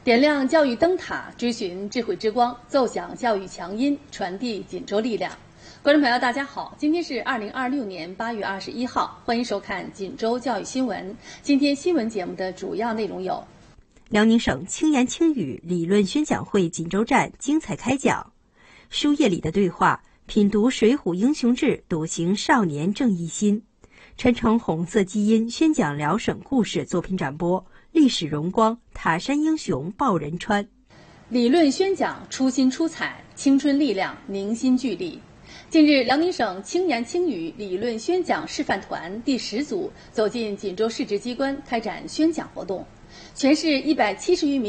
点亮教育灯塔，追寻智慧之光，奏响教育强音，传递锦州力量。观众朋友，大家好，今天是2026年8月21号，欢迎收看锦州教育新闻。今天新闻节目的主要内容有： 辽宁省轻言轻语理论宣讲会锦州站精彩开讲，书页里的对话，品读《水浒英雄志》，笃行少年正义心，传承红色基因，宣讲辽省故事作品展播，历史荣光，塔山英雄报仁川。 理论宣讲出新出彩，青春力量凝心聚力。近日，辽宁省轻言轻语理论宣讲示范团第10组走进锦州市直机关开展宣讲活动，全市170余名